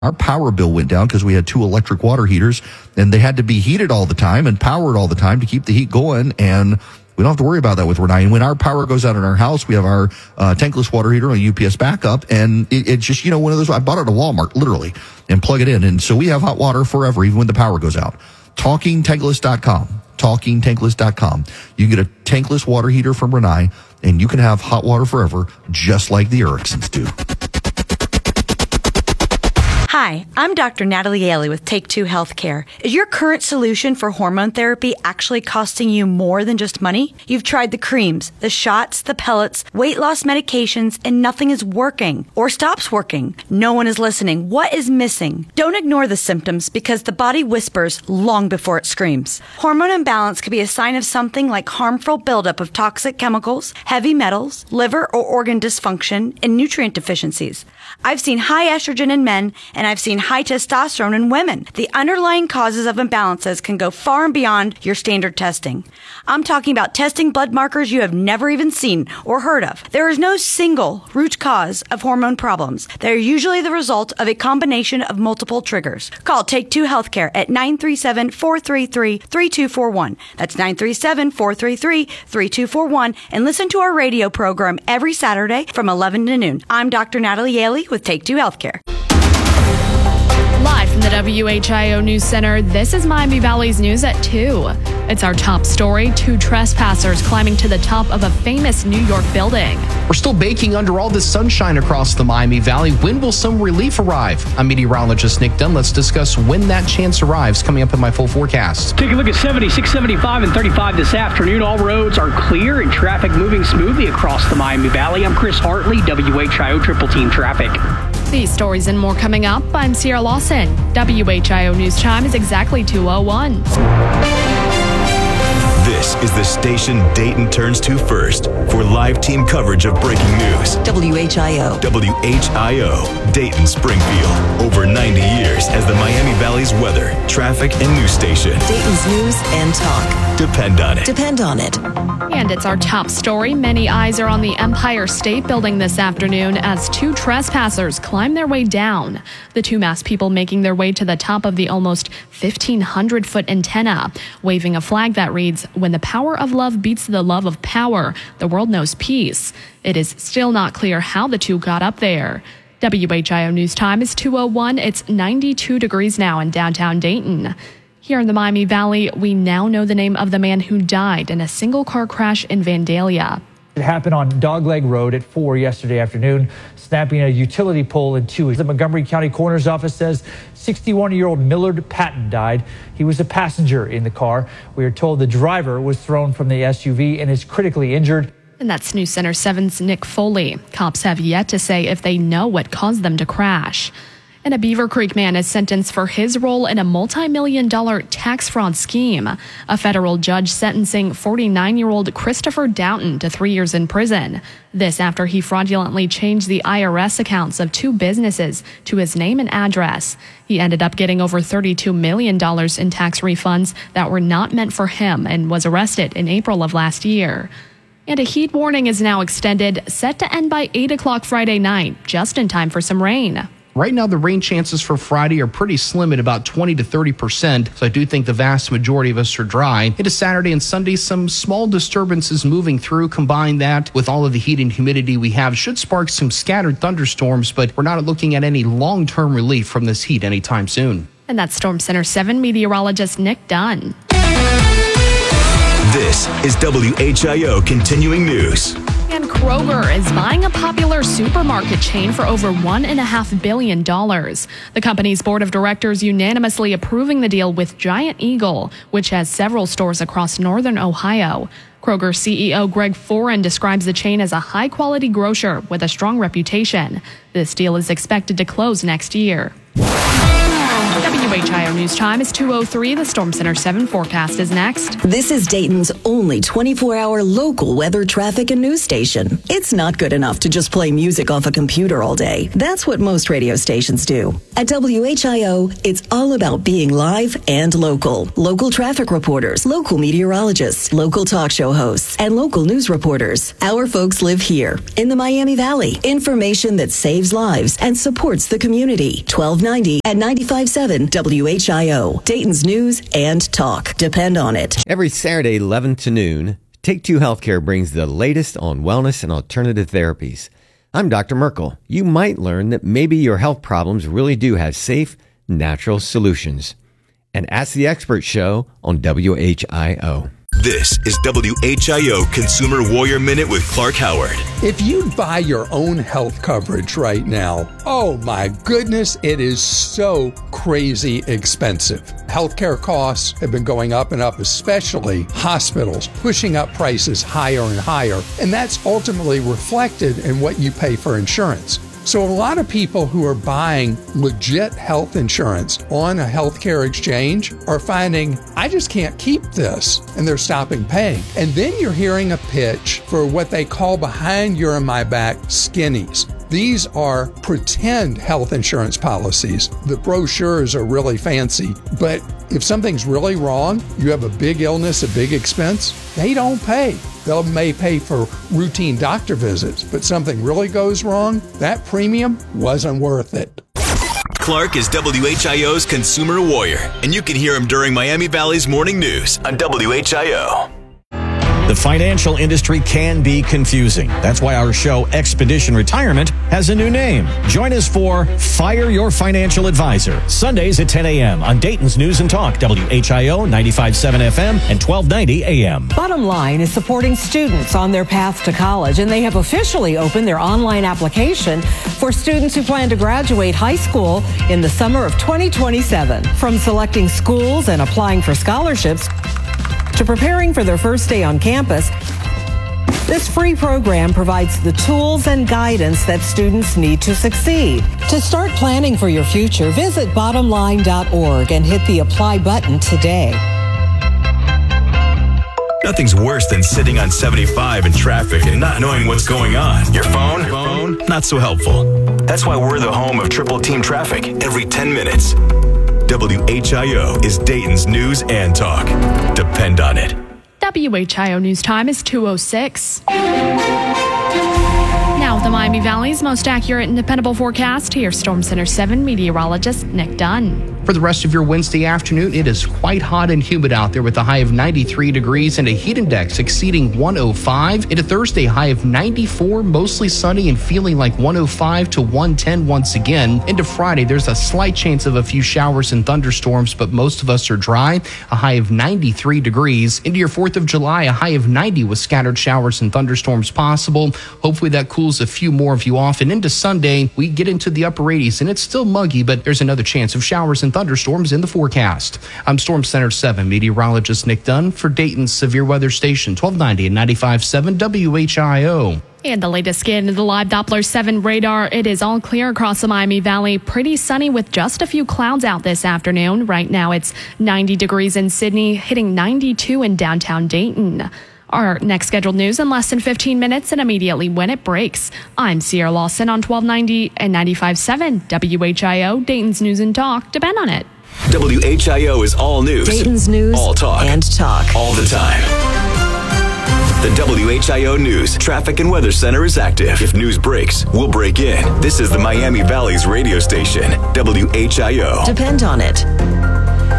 Our power bill went down because we had 2 electric water heaters, and they had to be heated all the time and powered all the time to keep the heat going, and we don't have to worry about that with Rinnai. And when our power goes out in our house, we have our tankless water heater on a UPS backup, and it's just, one of those. I bought it at Walmart, literally, and plug it in. And so we have hot water forever, even when the power goes out. TalkingTankless.com. TalkingTankless.com. You can get a tankless water heater from Rinnai, and you can have hot water forever, just like the Ericssons do. Hi, I'm Dr. Natalie Yaley with Take Two Healthcare. Is your current solution for hormone therapy actually costing you more than just money? You've tried the creams, the shots, the pellets, weight loss medications, and nothing is working or stops working. No one is listening. What is missing? Don't ignore the symptoms because the body whispers long before it screams. Hormone imbalance could be a sign of something like harmful buildup of toxic chemicals, heavy metals, liver or organ dysfunction, and nutrient deficiencies. I've seen high estrogen in men, and I've seen high testosterone in women. The underlying causes of imbalances can go far and beyond your standard testing. I'm talking about testing blood markers you have never even seen or heard of. There is no single root cause of hormone problems. They're usually the result of a combination of multiple triggers. Call Take Two Healthcare at 937-433-3241. That's 937-433-3241, and listen to our radio program every Saturday from 11 to noon. I'm Dr. Natalie Yaley with Take Two Healthcare. Live from the WHIO News Center, this is Miami Valley's News at 2. It's our top story: 2 trespassers climbing to the top of a famous New York building. We're still baking under all this sunshine across the Miami Valley. When will some relief arrive? I'm meteorologist Nick Dunn. Let's discuss when that chance arrives coming up in my full forecast. Take a look at 76, 75, and 35 this afternoon. All roads are clear and traffic moving smoothly across the Miami Valley. I'm Chris Hartley, WHIO Triple Team Traffic. These stories and more coming up. I'm Sierra Lawson. WHIO News Time is exactly 2:01. This is the station Dayton turns to first for live team coverage of breaking news. WHIO. WHIO, Dayton Springfield. Over 90 years as the Miami Valley's weather, traffic, and news station. Dayton's news and talk. Depend on it. Depend on it. And it's our top story. Many eyes are on the Empire State Building this afternoon as 2 trespassers climb their way down. The 2 masked people making their way to the top of the almost 1,500-foot antenna, waving a flag that reads, "When the power of love beats the love of power, the world knows peace." It is still not clear how the 2 got up there. WHIO News Time is 2:01. It's 92 degrees now in downtown Dayton. Here in the Miami Valley, we now know the name of the man who died in a single-car crash in Vandalia. It happened on Dogleg Road at 4 yesterday afternoon, snapping a utility pole in 2. The Montgomery County Coroner's Office says 61-year-old Millard Patton died. He was a passenger in the car. We are told the driver was thrown from the SUV and is critically injured. And that's News Center 7's Nick Foley. Cops have yet to say if they know what caused them to crash. And a Beaver Creek man is sentenced for his role in a multi-million-dollar tax fraud scheme. A federal judge sentencing 49-year-old Christopher Doughton to 3 years in prison. This after he fraudulently changed the IRS accounts of 2 businesses to his name and address. He ended up getting over $32 million in tax refunds that were not meant for him and was arrested in April of last year. And a heat warning is now extended, set to end by 8 o'clock Friday night, just in time for some rain. Right now, the rain chances for Friday are pretty slim at about 20 to 30%, so I do think the vast majority of us are dry. Into Saturday and Sunday, some small disturbances moving through. Combine that with all of the heat and humidity we have should spark some scattered thunderstorms, but we're not looking at any long-term relief from this heat anytime soon. And that's Storm Center 7 meteorologist Nick Dunn. This is WHIO Continuing News. And Kroger is buying a popular supermarket chain for over $1.5 billion. The company's board of directors unanimously approving the deal with Giant Eagle, which has several stores across northern Ohio. Kroger CEO Greg Foran describes the chain as a high-quality grocer with a strong reputation. This deal is expected to close next year. WHIO News Time is 2:03. The Storm Center 7 forecast is next. This is Dayton's only 24-hour local weather, traffic, and news station. It's not good enough to just play music off a computer all day. That's what most radio stations do. At WHIO, it's all about being live and local. Local traffic reporters, local meteorologists, local talk show hosts, and local news reporters. Our folks live here in the Miami Valley. Information that saves lives and supports the community. 1290 at 95.7 WHIO. Dayton's news and talk. Depend on it. Every Saturday, 11 to noon, Take Two Healthcare brings the latest on wellness and alternative therapies. I'm Dr. Merkel. You might learn that maybe your health problems really do have safe, natural solutions. And Ask the Expert show on WHIO. This is WHIO Consumer Warrior Minute with Clark Howard. If you buy your own health coverage right now, oh my goodness, it is so crazy expensive. Healthcare costs have been going up and up, especially hospitals, pushing up prices higher and higher. And that's ultimately reflected in what you pay for insurance. So a lot of people who are buying legit health insurance on a healthcare exchange are finding, I just can't keep this, and they're stopping paying. And then you're hearing a pitch for what they call behind your and my back skinnies. These are pretend health insurance policies. The brochures are really fancy, but if something's really wrong, you have a big illness, a big expense, they don't pay. They may pay for routine doctor visits, but something really goes wrong, that premium wasn't worth it. Clark is WHIO's Consumer Warrior, and you can hear him during Miami Valley's Morning News on WHIO. The financial industry can be confusing. That's why our show, Expedition Retirement, has a new name. Join us for Fire Your Financial Advisor, Sundays at 10 a.m. on Dayton's News and Talk, WHIO 95.7 FM and 1290 a.m. Bottom Line is supporting students on their path to college, and they have officially opened their online application for students who plan to graduate high school in the summer of 2027. From selecting schools and applying for scholarships to preparing for their first day on campus, this free program provides the tools and guidance that students need to succeed. To start planning for your future, visit bottomline.org and hit the apply button today. Nothing's worse than sitting on 75 in traffic and not knowing what's going on. Your phone? Not so helpful. That's why we're the home of Triple Team Traffic every 10 minutes. WHIO is Dayton's news and talk. Depend on it. WHIO News Time is 2:06. Now with the Miami Valley's most accurate and dependable forecast, here's Storm Center 7 meteorologist Nick Dunn. For the rest of your Wednesday afternoon, it is quite hot and humid out there with a high of 93 degrees and a heat index exceeding 105. And a Thursday high of 94, mostly sunny and feeling like 105 to 110 once again. Into Friday, there's a slight chance of a few showers and thunderstorms, but most of us are dry. A high of 93 degrees. Into your 4th of July, a high of 90 with scattered showers and thunderstorms possible. Hopefully that cools a few more of you off. And into Sunday, we get into the upper 80s, and it's still muggy, but there's another chance of showers and thunderstorms in the forecast. I'm Storm Center 7 meteorologist Nick Dunn for Dayton's Severe Weather Station, 1290 and 95.7 WHIO. And the latest scan of the live Doppler 7 radar. It is all clear across the Miami Valley. Pretty sunny with just a few clouds out this afternoon. Right now it's 90 degrees in Sydney, hitting 92 in downtown Dayton. Our next scheduled news in less than 15 minutes and immediately when it breaks. I'm Sierra Lawson on 1290 and 95.7 WHIO, Dayton's News and Talk. Depend on it. WHIO is all news. Dayton's news all talk. And talk. All the time. The WHIO News Traffic and Weather Center is active. If news breaks, we'll break in. This is the Miami Valley's radio station, WHIO. Depend on it.